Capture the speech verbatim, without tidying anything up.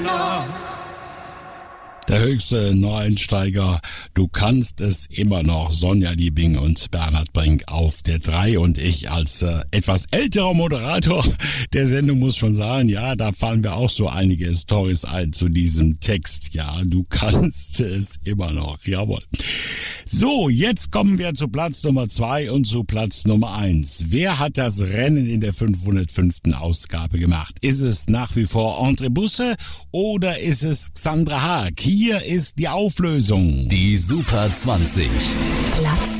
noch. Der höchste Neueinsteiger, du kannst es immer noch. Sonja Liebing und Bernhard Brink auf der drei und ich als äh, etwas älterer Moderator der Sendung muss schon sagen, ja, da fallen mir auch so einige Storys ein zu diesem Text. Ja, du kannst es immer noch, jawohl. So, jetzt kommen wir zu Platz Nummer zwei und zu Platz Nummer eins. Wer hat das Rennen in der fünfhundertfünften Ausgabe gemacht? Ist es nach wie vor André Busse oder ist es Xandra Haag? Hier ist die Auflösung. Die Super zwanzig. Platz